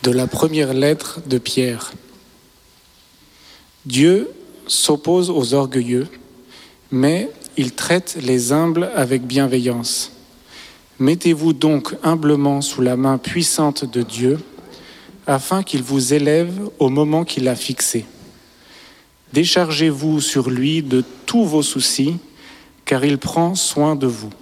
De la première lettre de Pierre. Dieu s'oppose aux orgueilleux, mais il traite les humbles avec bienveillance. Mettez-vous donc humblement sous la main puissante de Dieu, afin qu'il vous élève au moment qu'il a fixé. Déchargez-vous sur lui de tous vos soucis, car il prend soin de vous.